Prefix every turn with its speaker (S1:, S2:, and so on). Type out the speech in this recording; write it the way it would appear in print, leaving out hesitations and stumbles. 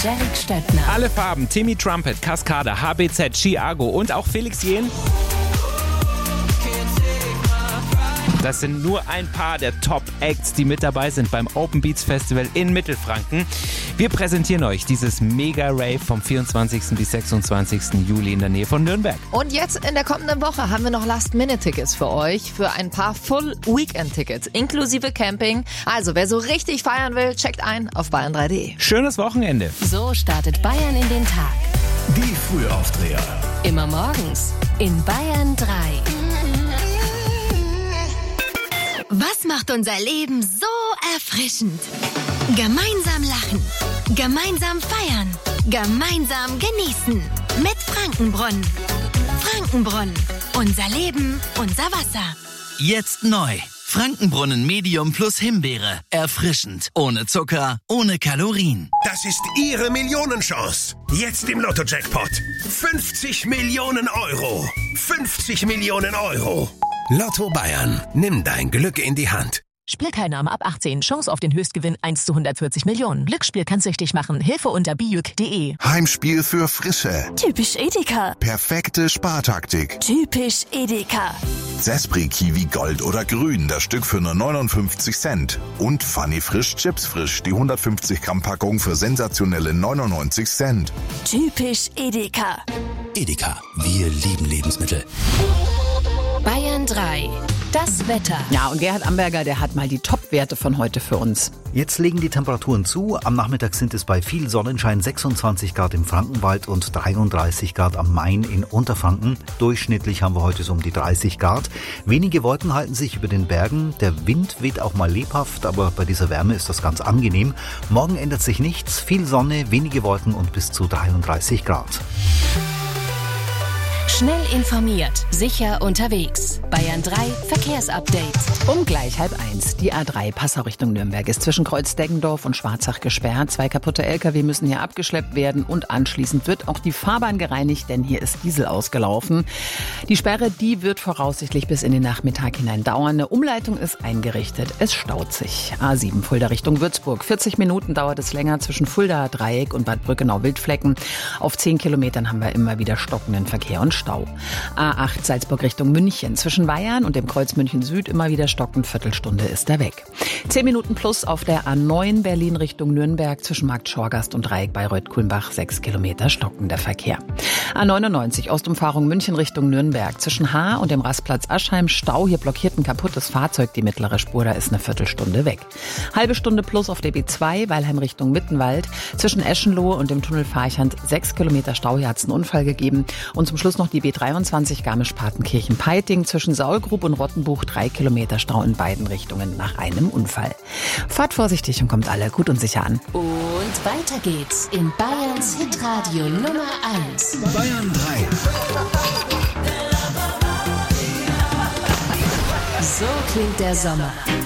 S1: Derek Stöttner.
S2: Alle Farben, Timmy Trumpet, Cascada, HBZ, Chiago und auch Felix Jähn. Das sind nur ein paar der Top-Acts, die mit dabei sind beim Open Beats Festival in Mittelfranken. Wir präsentieren euch dieses Mega-Rave vom 24. bis 26. Juli in der Nähe von Nürnberg.
S3: Und jetzt in der kommenden Woche haben wir noch Last-Minute-Tickets für euch, für ein paar Full-Weekend-Tickets, inklusive Camping. Also wer so richtig feiern will, checkt ein auf bayern3.de.
S2: Schönes Wochenende.
S1: So startet Bayern in den Tag.
S4: Die Frühaufdreher.
S1: Immer morgens in Bayern 3.
S5: Was macht unser Leben so erfrischend? Gemeinsam lachen, gemeinsam feiern, gemeinsam genießen. Mit Frankenbrunnen. Frankenbrunnen. Unser Leben, unser Wasser.
S6: Jetzt neu. Frankenbrunnen Medium plus Himbeere. Erfrischend. Ohne Zucker, ohne Kalorien.
S4: Das ist Ihre Millionenchance. Jetzt im Lotto-Jackpot. 50 Millionen Euro. 50 Millionen Euro. Lotto Bayern. Nimm dein Glück in die Hand.
S7: Spielteilnahme ab 18. Chance auf den Höchstgewinn 1 zu 140 Millionen. Glücksspiel kann süchtig machen. Hilfe unter bijuk.de.
S8: Heimspiel für Frische.
S9: Typisch Edeka.
S8: Perfekte Spartaktik.
S9: Typisch Edeka.
S8: Sespri Kiwi Gold oder Grün, das Stück für nur 59 Cent. Und Funny Frisch Chips Frisch, die 150 Gramm Packung für sensationelle 99 Cent.
S9: Typisch Edeka.
S4: Edeka. Wir lieben Lebensmittel.
S1: Bayern 3. Das Wetter.
S10: Ja, und Gerhard Amberger, der hat mal die Top-Werte von heute für uns.
S11: Jetzt legen die Temperaturen zu. Am Nachmittag sind es bei viel Sonnenschein 26 Grad im Frankenwald und 33 Grad am Main in Unterfranken. Durchschnittlich haben wir heute so um die 30 Grad. Wenige Wolken halten sich über den Bergen. Der Wind weht auch mal lebhaft, aber bei dieser Wärme ist das ganz angenehm. Morgen ändert sich nichts. Viel Sonne, wenige Wolken und bis zu 33 Grad.
S1: Schnell informiert, sicher unterwegs. Bayern 3 Verkehrsupdate.
S10: Um gleich 12:30. Die A3 Passau Richtung Nürnberg ist zwischen Kreuz-Deggendorf und Schwarzach gesperrt. 2 kaputte LKW müssen hier abgeschleppt werden und anschließend wird auch die Fahrbahn gereinigt, denn hier ist Diesel ausgelaufen. Die Sperre, die wird voraussichtlich bis in den Nachmittag hinein dauern. Eine Umleitung ist eingerichtet. Es staut sich. A7 Fulda Richtung Würzburg. 40 Minuten dauert es länger zwischen Fulda Dreieck und Bad Brückenau-Wildflecken. Auf 10 Kilometern haben wir immer wieder stockenden Verkehr und Stau. A8 Salzburg Richtung München. Zwischen Weyarn und dem Kreuz München Süd immer wieder stockend. Viertelstunde ist er weg. 10 Minuten plus auf der A9 Berlin Richtung Nürnberg. Zwischen Markt Schorgast und Dreieck Bayreuth-Kulmbach 6 Kilometer stockender Verkehr. A99 Ostumfahrung München Richtung Nürnberg. Zwischen Haar und dem Rastplatz Aschheim Stau. Hier blockiert ein kaputtes Fahrzeug. Die mittlere Spur, da ist eine Viertelstunde weg. Halbe Stunde plus auf der B2 Weilheim Richtung Mittenwald. Zwischen Eschenlohe und dem Tunnel Farchand 6 Kilometer Stau. Hier hat es einen Unfall gegeben. Und zum Schluss noch die B23 Garmisch-Partenkirchen-Peiting. Zwischen Saulgrub und Rottenbuch 3 Kilometer Stau in beiden Richtungen nach einem Unfall. Fahrt vorsichtig und kommt alle gut und sicher an.
S1: Und weiter geht's in Bayerns Hitradio Nummer 1.
S4: Bayern 3.
S1: So klingt der Sommer.